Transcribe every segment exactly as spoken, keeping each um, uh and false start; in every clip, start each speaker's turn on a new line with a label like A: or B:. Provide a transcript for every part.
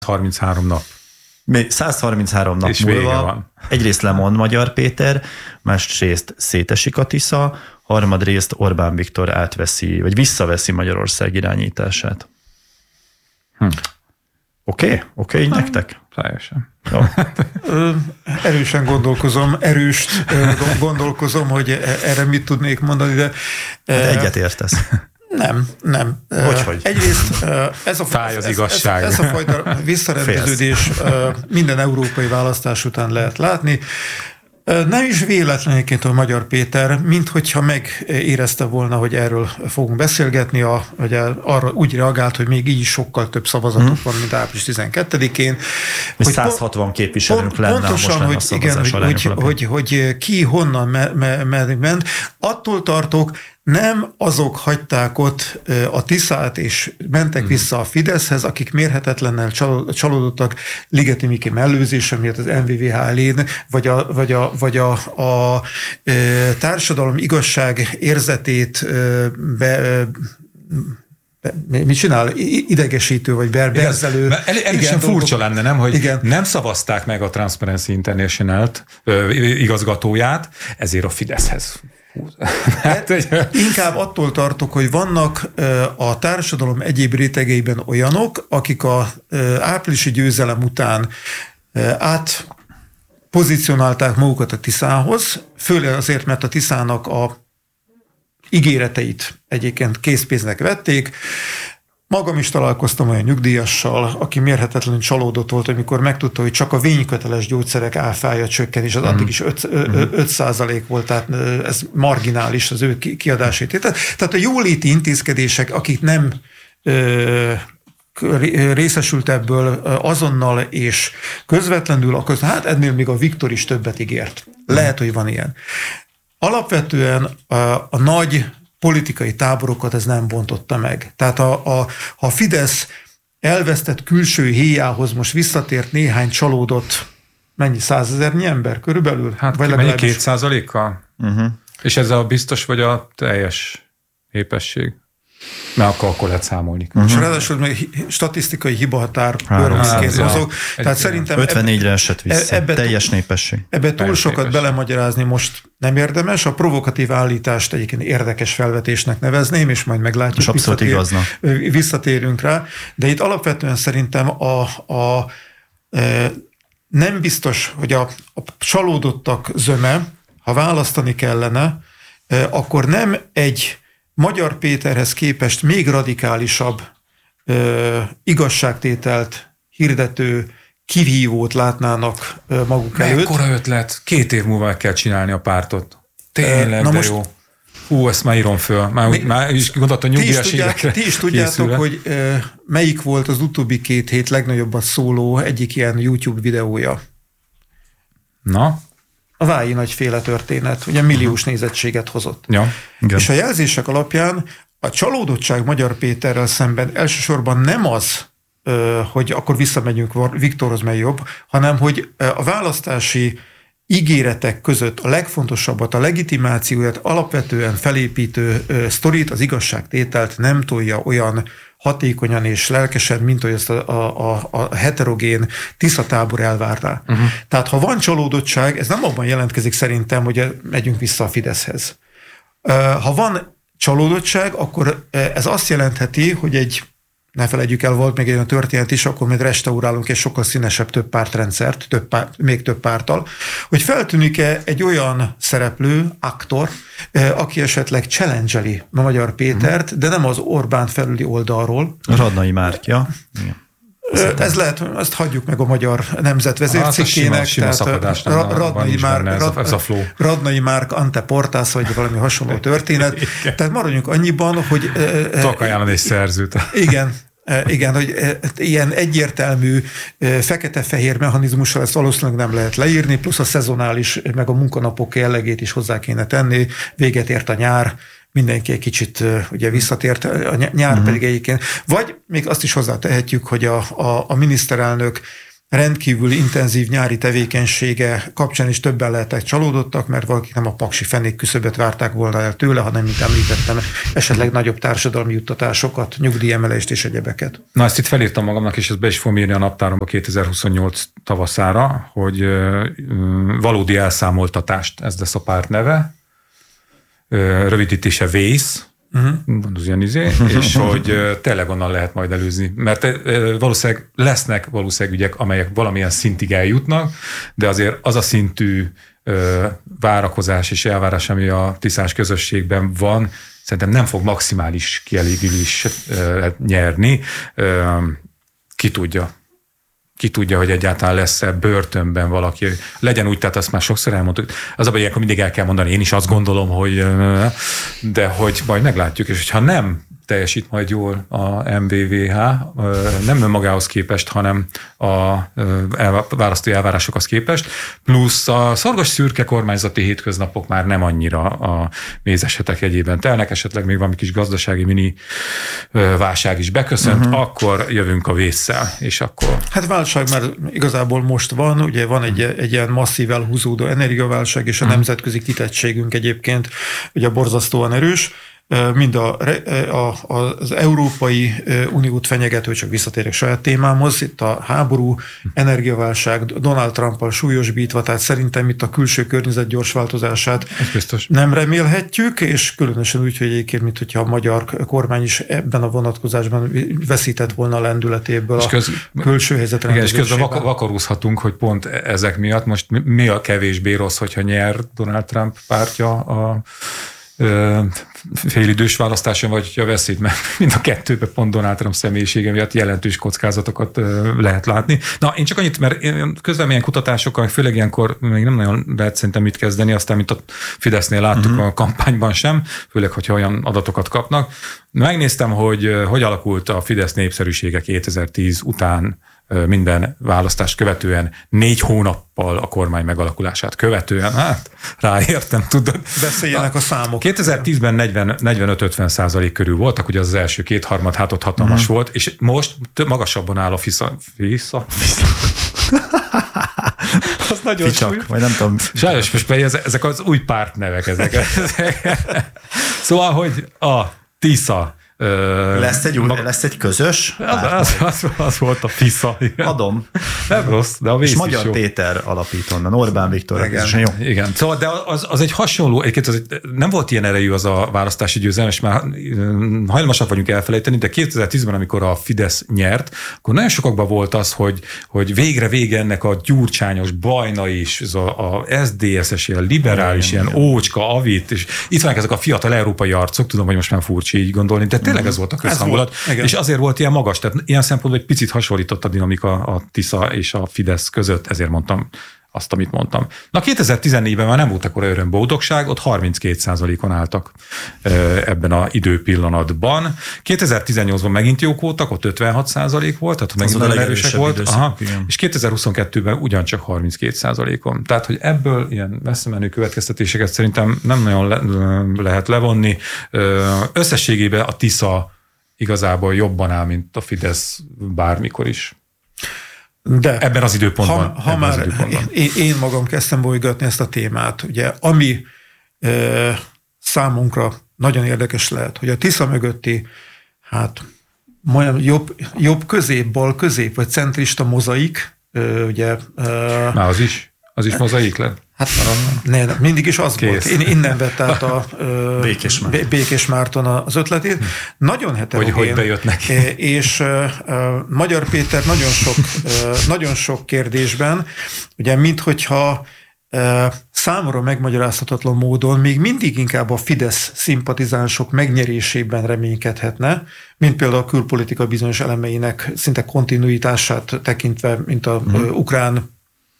A: harminchárom nap.
B: száz harminchárom nap
A: és
B: múlva egyrészt lemond Magyar Péter, másrészt szétesik a Tisza, harmadrészt Orbán Viktor átveszi, vagy visszaveszi Magyarország irányítását. Hm. Oké? Okay? Oké, okay, nektek?
A: Teljesen.
C: Erősen gondolkozom, erőst gondolkozom, hogy erre mit tudnék mondani, de...
B: de egyet értesz.
C: Nem, nem.
B: Hogyhogy?
C: Egyrészt ez a,
A: Fáj az
C: ez,
A: igazság.
C: Ez, ez a fajta visszarendeződés minden európai választás után lehet látni. Nem is véletlenként a Magyar Péter, minthogyha megérezte volna, hogy erről fogunk beszélgetni, a, hogy arra úgy reagált, hogy még így is sokkal több szavazatok hmm. van, mint április tizenkettedikén.
B: Hogy száz hatvan képviselőnk lenne,
C: pontosan,
B: most
C: hogy, igen, hogy, hogy, hogy, hogy ki honnan me, me, me, ment. Attól tartok, nem azok hagyták ott a Tiszát, és mentek hmm. vissza a Fideszhez, akik mérhetetlennel csalódottak Ligeti Miki mellőzése miatt az em vé vé há elén, vagy a, vagy a, vagy a, a, a társadalom igazság érzetét be, mit csinál? Idegesítő, vagy berzelő.
A: El, el igen, furcsa lenne, nem, hogy igen. nem szavazták meg a Transparency International-t, igazgatóját, ezért a Fideszhez.
C: Hát, inkább attól tartok, hogy vannak a társadalom egyéb rétegeiben olyanok, akik a áprilisi győzelem után át pozícionálták magukat a Tiszához, főleg azért, mert a Tiszának a ígéreteit egyébként készpénznek vették. Magam is találkoztam olyan nyugdíjassal, aki mérhetetlenül csalódott volt, amikor megtudta, hogy csak a vényköteles gyógyszerek áfája csökken, és az addig is öt százalék volt, tehát ez marginális az ő kiadási tétel. Tehát a jóléti intézkedések, akik nem ö, részesült ebből azonnal és közvetlenül, akkor hát ennél még a Viktor is többet ígért. Lehet, hogy van ilyen. Alapvetően a, a nagy politikai táborokat ez nem bontotta meg. Tehát a, a, ha Fidesz elvesztett külső héjához most visszatért néhány csalódott, mennyi, százezernyi ember körülbelül?
A: Hát vagy mennyi, két százalékkal? Uh-huh. És ez a biztos vagy a teljes népesség? Na, akkor, akkor lehet számolni.
C: Uh-huh. És ráadásul még statisztikai hibahatár körülként mozog. Tehát szerintem
B: ötvennégyre esett vissza, ebbe, teljes népesség.
C: Ebbe túl sokat népesség. Belemagyarázni most nem érdemes. A provokatív állítást egyébként érdekes felvetésnek nevezném, és majd meglátjuk.
B: Abszolút igazna.
C: Visszatérünk rá. De itt alapvetően szerintem a, a, e, nem biztos, hogy a, a csalódottak zöme, ha választani kellene, e, akkor nem egy Magyar Péterhez képest még radikálisabb ö, igazságtételt hirdető kivívót látnának ö, maguk előtt.
A: Mekkora ötlet? Két év múlva meg kell csinálni a pártot. Tényleg, Na de most, jó. Hú, ezt már írom föl. Már, mi, már is gondoltam nyugdíjas évekre.
C: Ti is tudjátok, készülve. hogy ö, melyik volt az utóbbi két hét legnagyobbat szóló egyik ilyen YouTube videója?
A: Na?
C: A Vályi nagyféle történet, ugye milliós nézettséget hozott.
A: Ja,
C: és a jelzések alapján a csalódottság Magyar Péterrel szemben elsősorban nem az, hogy akkor visszamegyünk Viktorhoz, mely jobb, hanem hogy a választási ígéretek között a legfontosabbat, a legitimációját alapvetően felépítő sztorit, az igazságtételt nem tolja olyan hatékonyan és lelkesen, mint hogy ezt a, a, a heterogén Tisza tábor elvárná. Uh-huh. Tehát ha van csalódottság, ez nem abban jelentkezik szerintem, hogy megyünk vissza a Fideszhez. Ha van csalódottság, akkor ez azt jelentheti, hogy egy, ne felejtjük el, volt még egy olyan történet is, akkor majd restaurálunk egy sokkal színesebb több pártrendszert, több párt, még több párttal, hogy feltűnik-e egy olyan szereplő, aktor, aki esetleg challenge-eli a Magyar Pétert, de nem az Orbán felüli oldalról.
B: Radnai Márkja.
C: Ez lehet, ezt hagyjuk meg a Magyar Nemzet vezércikkének.
A: Sima, sima
C: Radnai Márk,
A: ez a, ez a flow.
C: Radnai Márk, Ante Portász, vagy valami hasonló történet. Tehát maradjunk annyiban, hogy...
A: Tudok ajánlani egy szerzőt.
C: Igen. Igen, hogy ilyen egyértelmű fekete-fehér mechanizmussal ezt valószínűleg nem lehet leírni, plusz a szezonális, meg a munkanapok jellegét is hozzá kéne tenni. Véget ért a nyár, mindenki egy kicsit ugye visszatért, a nyár uh-huh. pedig egyébként. Vagy még azt is hozzátehetjük, hogy a, a, a miniszterelnök rendkívül intenzív nyári tevékenysége kapcsán is többen lehettek csalódottak, mert valakik nem a paksi fenék küszöböt várták volna el tőle, hanem, mint említettem, esetleg nagyobb társadalmi juttatásokat, nyugdíjemelést és egyebeket.
A: Na, ezt itt felírtam magamnak, és ezt be is fogom írni a naptáromba kétezer-huszonnyolc tavaszára, hogy valódi elszámoltatást, ez lesz a párt neve, rövidítése vész, Uh-huh. az ilyen izé, és hogy tényleg onnan lehet majd előzni. Mert valószínűleg lesznek valószínűleg ügyek, amelyek valamilyen szintig eljutnak, de azért az a szintű várakozás és elvárás, ami a tiszás közösségben van, szerintem nem fog maximális kielégülés nyerni. Ki tudja. Ki tudja, hogy egyáltalán lesz-e börtönben valaki. Legyen úgy, tehát azt már sokszor elmondtuk. Az a baj, akkor mindig el kell mondani, én is azt gondolom, hogy de hogy majd meglátjuk, és hogyha nem teljesít majd jól a em vé vé há, nem önmagához képest, hanem a választói elvárásokhoz képest, plusz a szorgos szürke kormányzati hétköznapok már nem annyira a mézesetek egyében telnek, esetleg még valami kis gazdasági mini válság is beköszönt, uh-huh. akkor jövünk a vésszel, és akkor...
C: Hát válság már igazából most van, ugye van egy, egy ilyen masszív elhúzódó energiaválság, és a uh-huh. nemzetközi kitettségünk egyébként ugye borzasztóan erős, mind a, a, az Európai Uniót fenyegető, csak visszatérek saját témámhoz, itt a háború, energiaválság, Donald Trumpal súlyosbítva, tehát szerintem itt a külső környezet gyors változását nem remélhetjük, és különösen úgy, hogy egyébként, mint hogyha a magyar kormány is ebben a vonatkozásban veszített volna a lendületéből a köz, külső helyzet rendezésében.
A: És közben vakarúzhatunk, hogy pont ezek miatt most mi a kevésbé rossz, hogyha nyer Donald Trump pártja a félidős választáson, vagy a veszít, mert mind a kettőben pont Donald Trump személyisége miatt jelentős kockázatokat lehet látni. Na, én csak annyit, mert közben ilyen kutatásokkal, főleg ilyenkor még nem nagyon lehet szerintem mit kezdeni, aztán, mint a Fidesznél láttuk uh-huh. a kampányban sem, főleg, hogyha olyan adatokat kapnak. Megnéztem, hogy hogy alakult a Fidesz népszerűsége kétezer-tíz után minden választást követően, négy hónappal a kormány megalakulását követően, hát ráértem, tudod.
C: Beszéljenek a számok.
A: kétezer-tízben negyvenöt-ötven százalék körül voltak, ugye az, az első kétharmad, hát ott hatalmas mm. volt, és most magasabban áll a FISZA. FISZA? Az nagyon
B: Ficsak, vagy nem tudom.
A: Sajnos most ezek az új pártnevek, ezek. Szóval, hogy a TISZA,
B: Lesz egy, maga... lesz egy közös?
A: Az, az, az, az volt a FISZA. Igen.
B: Adom.
A: Nem rossz, de a vész
B: és
A: is
B: Magyar
A: jó.
B: Péter alapít onnan, Orbán Viktor. Igen. Jó.
A: Igen. Szóval, de az, az egy hasonló, egyébként az egy, nem volt ilyen erejű az a választási győzelem, és már hajlamosak vagyunk elfelejteni, de kétezer-tízben, amikor a Fidesz nyert, akkor nagyon sokakban volt az, hogy, hogy végre vége ennek a gyurcsányos bajna is, az a, a es zé dé es-es, ilyen liberális, igen, ilyen igen. ócska, avit, és itt vannak ezek a fiatal európai arcok, tudom, hogy most már furcsa így gondolni, de tényleg ez volt a közhangulat, és azért volt ilyen magas, tehát ilyen szempontból egy picit hasonlított a dinamika a TISZA és a Fidesz között, ezért mondtam azt, amit mondtam. Na kétezer-tizennégyben már nem volt akkor öröm boldogság, ott harminckét százalékon álltak ebben az időpillanatban. kétezer-tizennyolcban megint jók voltak, ott ötvenhat százalék volt, tehát megint nagyon erősek volt. Időszak, Aha. És kétezer-huszonkettőben ugyancsak harminckét százalékon. Tehát, hogy ebből ilyen messze menő következtetéseket szerintem nem nagyon le- lehet levonni. Összességében a TISZA igazából jobban áll, mint a Fidesz bármikor is. De ebben az időpontban.
C: Ha, ha már időpontban. Én, én magam kezdtem bolygatni ezt a témát, ugye, ami e, számunkra nagyon érdekes lehet, hogy a TISZA mögötti, hát majd jobb, jobb közép, bal közép, vagy centrista mozaik, e, ugye. E,
A: már az is? Az is mozaik lett?
C: Hát ne, mindig is az Kész. volt. Én innen vett át a
B: Békés, Márton.
C: Békés Márton az ötletét. Hm. Nagyon heterogén.
A: Hogy, hogy bejött neki.
C: És uh, Magyar Péter nagyon sok, uh, nagyon sok kérdésben, ugye minthogyha uh, számomra megmagyarázhatatlan módon még mindig inkább a Fidesz szimpatizánsok megnyerésében reménykedhetne, mint például a külpolitika bizonyos elemeinek szinte kontinuitását tekintve, mint a hm. uh, ukrán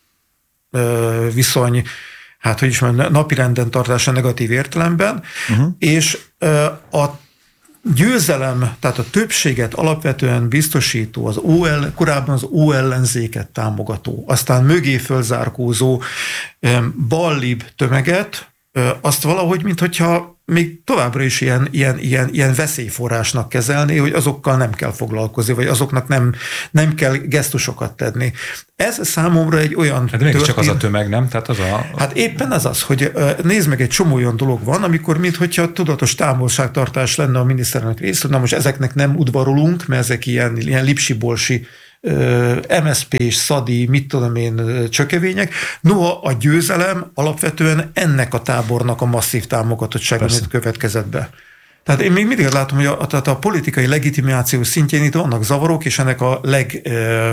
C: viszony, hát hogy is mondjam, napirenden tartása negatív értelemben, uh-huh. és a győzelem, tehát a többséget alapvetően biztosító, az o el, korábban az ó ellenzéket támogató, aztán mögé fölzárkózó ballib tömeget, azt valahogy, minthogyha még továbbra is ilyen, ilyen, ilyen, ilyen veszélyforrásnak kezelni, hogy azokkal nem kell foglalkozni, vagy azoknak nem, nem kell gesztusokat tenni. Ez számomra egy olyan...
A: Hát mégis csak az a tömeg, nem? Tehát az a...
C: Hát éppen az az, hogy nézd meg, egy csomó olyan dolog van, amikor minthogyha tudatos távolságtartás lenne a miniszterelnök részről, na most ezeknek nem udvarolunk, mert ezek ilyen, ilyen lipsi-bolsi em es zé pés, szadi, mit tudom én, csökevények. Noha a győzelem alapvetően ennek a tábornak a masszív támogatottsága következett be. Tehát én még mindig látom, hogy a, a, a politikai legitimáció szintjén itt vannak zavarok, és ennek a leg ö,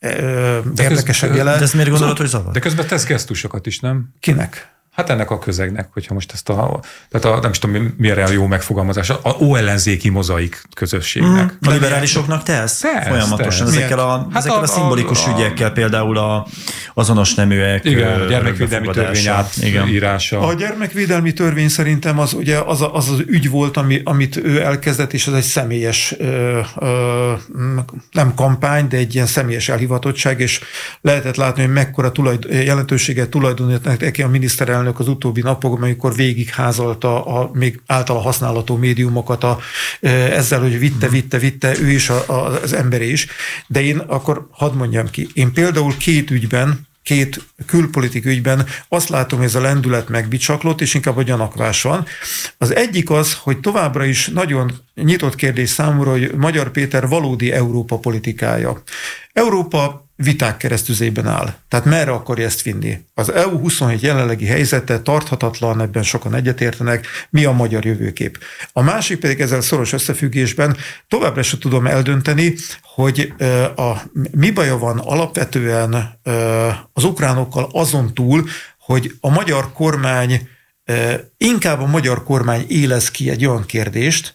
C: ö, érdekesebb jele.
B: De ez miért gondolod, hogy zavar?
A: De közben tesz gesztusokat is, nem?
C: Kinek?
A: Hát ennek a közegnek, hogyha most ezt a, tehát a nem is tudom, mire a jó megfogalmazás, a ó-ellenzéki mozaik közösségnek.
B: Mm, a liberálisoknak tesz?
A: Tesz,
B: folyamatosan
A: tesz.
B: ezekkel a,
A: Hát
B: ezekkel a, a szimbolikus a, ügyekkel, például a azonos neműek
A: igen, a gyermekvédelmi törvény átírása.
C: A gyermekvédelmi törvény szerintem az ugye az az, az ügy volt, ami, amit ő elkezdett, és az egy személyes ö, ö, nem kampány, de egy ilyen személyes elhivatottság, és lehetett látni, hogy mekkora tulajd, jelentőséget tulajdonítottak neki a miniszterelnök az utóbbi napokban, amikor végigházalta a még általa használható médiumokat a, ezzel, hogy vitte, vitte, vitte, ő is, a, a, az emberi is. De én akkor hadd mondjam ki, én például két ügyben, két külpolitik ügyben azt látom, hogy ez a lendület megbicsaklott, és inkább a gyanakvás van. Az egyik az, hogy továbbra is nagyon nyitott kérdés számomra, hogy Magyar Péter valódi Európa politikája. Európa viták keresztüzében áll. Tehát merre akarja ezt vinni? Az é u huszonhét jelenlegi helyzete tarthatatlan, ebben sokan egyetértenek, mi a magyar jövőkép. A másik pedig ezzel szoros összefüggésben továbbra sem tudom eldönteni, hogy a, mi baja van alapvetően az ukránokkal azon túl, hogy a magyar kormány, inkább a magyar kormány élesz ki egy olyan kérdést,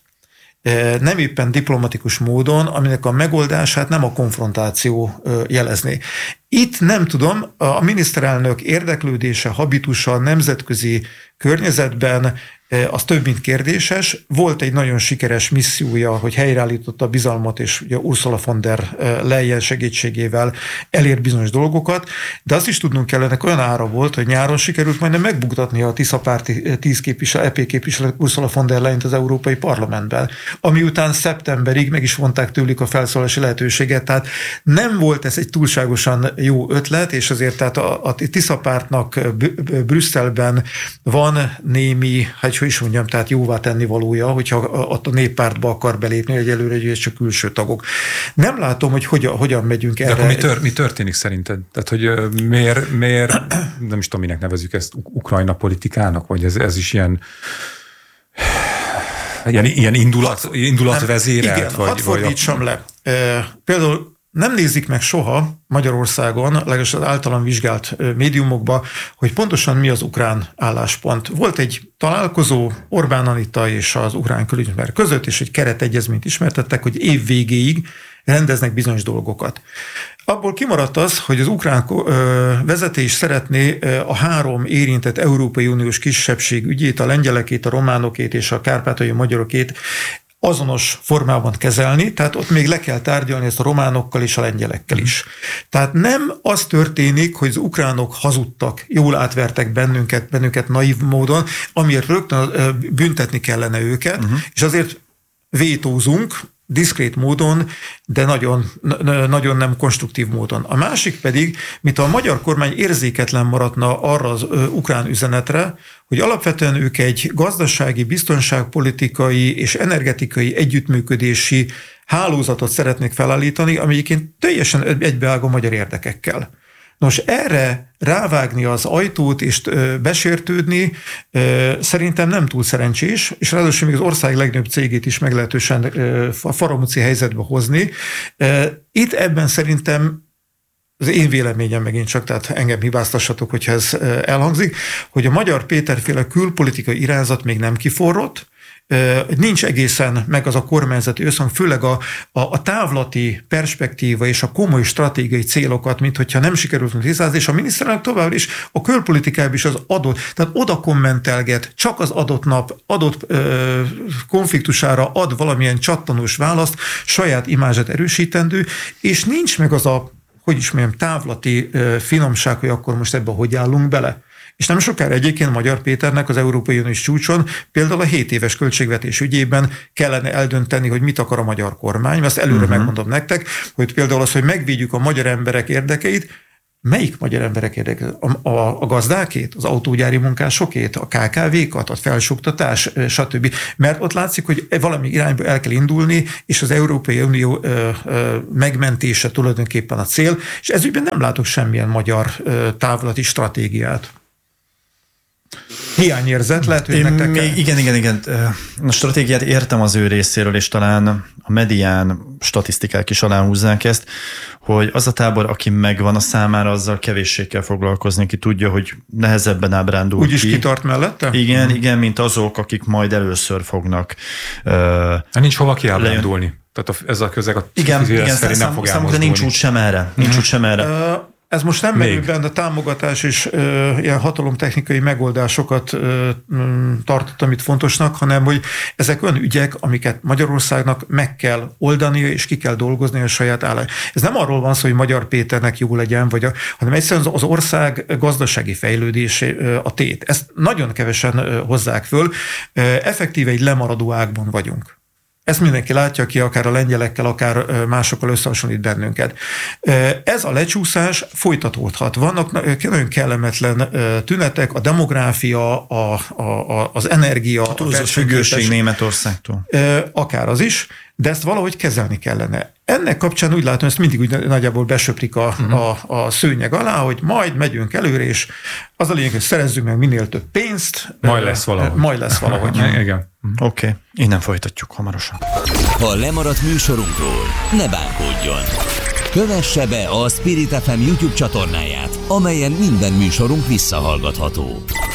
C: nem éppen diplomatikus módon, aminek a megoldását nem a konfrontáció jelezné. Itt nem tudom, a miniszterelnök érdeklődése, habitusa nemzetközi környezetben az több, mint kérdéses. Volt egy nagyon sikeres missziója, hogy helyreállította a bizalmat, és ugye Ursula von der Leyen segítségével elért bizonyos dolgokat, de azt is tudnunk kell, ennek olyan ára volt, hogy nyáron sikerült majdnem megbuktatni a Tisza párti tíz képviselő, é pé képviselő Ursula von der Leyent az Európai Parlamentben, ami után szeptemberig meg is vonták tőlük a felszólalási lehetőséget, tehát nem volt ez egy túlságosan jó ötlet, és azért tehát a, a Tisza pártnak Brüsszelben van némi, hát hogy is mondjam, tehát jóvá tenni valója, hogyha ott a néppártba akar belépni, hogy előre, hogy ez csak külső tagok. Nem látom, hogy hogyan, hogyan megyünk erre.
A: De akkor mi, tör, mi történik szerinted? Tehát, hogy miért, miért, nem is tudom, minek nevezzük ezt, Ukrajna politikának, vagy ez, ez is ilyen ilyen, ilyen indulat, indulat vezérelt?
C: Igen,
A: vagy,
C: hadd fordítsam vagy a... le. E, például nem nézik meg soha Magyarországon, legalábbis az általam vizsgált médiumokban, hogy pontosan mi az ukrán álláspont. Volt egy találkozó Orbán Anita és az ukrán külügyminiszter között, és egy keretegyezményt ismertettek, hogy év végéig rendeznek bizonyos dolgokat. Abból kimaradt az, hogy az ukrán vezetés szeretné a három érintett Európai Uniós kisebbség ügyét, a lengyelekét, a románokét és a kárpátaljai magyarokét azonos formában kezelni, tehát ott még le kell tárgyalni ezt a románokkal és a lengyelekkel is. Tehát nem az történik, hogy az ukránok hazudtak, jól átvertek bennünket, bennünket naív módon, amiért rögtön büntetni kellene őket, uh-huh. és azért vétózunk, diszkrét módon, de nagyon, nagyon nem konstruktív módon. A másik pedig, mint a magyar kormány érzéketlen maradna arra az ukrán üzenetre, hogy alapvetően ők egy gazdasági, biztonságpolitikai és energetikai együttműködési hálózatot szeretnék felállítani, ami egyébként teljesen egybeág a magyar érdekekkel. Nos, erre rávágni az ajtót és besértődni szerintem nem túl szerencsés, és ráadásul még az ország legnagyobb cégét is meglehetősen faramúci helyzetbe hozni. Itt ebben szerintem az én véleményem megint csak, tehát engem hibáztassatok, hogyha ez elhangzik, hogy a Magyar Péter-féle külpolitikai irányzat még nem kiforrott, nincs egészen meg az a kormányzati összhang, főleg a, a, a távlati perspektíva és a komoly stratégiai célokat, mint hogyha nem sikerült tisztázni, és a miniszterelnök továbbra is a külpolitikában is az adott, tehát oda kommentelget, csak az adott nap adott ö, konfliktusára ad valamilyen csattanós választ, saját imázsát erősítendő, és nincs meg az a, hogy is mondjam, távlati ö, finomság, hogy akkor most ebben hogy állunk bele. És nem sokára egyébként Magyar Péternek az Európai Uniós csúcson például a hét éves költségvetés ügyében kellene eldönteni, hogy mit akar a magyar kormány, mert azt előre uh-huh. megmondom nektek, hogy például az, hogy megvédjük a magyar emberek érdekeit. Melyik magyar emberek érdekeit? A, a, a gazdákét, az autógyári munkásokét, a ká ká vékat, a felsőoktatás, stb. Mert ott látszik, hogy valami irányba el kell indulni, és az Európai Unió ö, ö, megmentése tulajdonképpen a cél, és ezügyben nem látok semmilyen magyar ö, távlati stratégiát. Hiányérzet lehet, hogy nektek
B: még,
C: kell.
B: Igen, igen, igen. A stratégiát értem az ő részéről, és talán a medián statisztikák is aláhúzzák ezt, hogy az a tábor, aki megvan a számára, azzal kevéssé kell foglalkozni, ki tudja, hogy nehezebben ábrándul
C: Úgyis
B: ki.
C: kitart mellette?
B: Igen, hmm. igen, mint azok, akik majd először fognak. Uh,
A: nincs hova kiábrándulni. Tehát ez a közeg a
B: igen, igen,
A: szerint nem fog elmozdulni.
B: nincs út sem erre. Nincs hmm. út sem erre. Uh,
C: Ez most nem merül benne a támogatás és ö, ilyen hatalomtechnikai megoldásokat ö, tartottam itt fontosnak, hanem hogy ezek olyan ügyek, amiket Magyarországnak meg kell oldania és ki kell dolgozni a saját állam. Ez nem arról van szó, hogy Magyar Péternek jó legyen, vagy a, hanem egyszerűen az ország gazdasági fejlődése ö, a tét. Ezt nagyon kevesen ö, hozzák föl. Ö, effektíve egy lemaradó ágban vagyunk. Ezt mindenki látja, aki akár a lengyelekkel, akár másokkal összehasonlít bennünket. Ez a lecsúszás folytatódhat. Vannak nagyon kellemetlen tünetek, a demográfia, a, a, az energia,
B: a túlzott függőség Németországtól.
C: Akár az is, de ezt valahogy kezelni kellene. Ennek kapcsán úgy látom, ezt mindig úgy nagyjából besöprik a, uh-huh. a, a szőnyeg alá, hogy majd megyünk előre, és az a lényeg, hogy szerezzük meg minél több pénzt.
A: Majd lesz valahogy.
C: Majd lesz valahogy.
A: Igen.
B: Oké, okay. Innen folytatjuk hamarosan.
D: Ha lemaradt műsorunkról, ne bánkodjon. Kövesse be a Spirit ef em YouTube csatornáját, amelyen minden műsorunk visszahallgatható.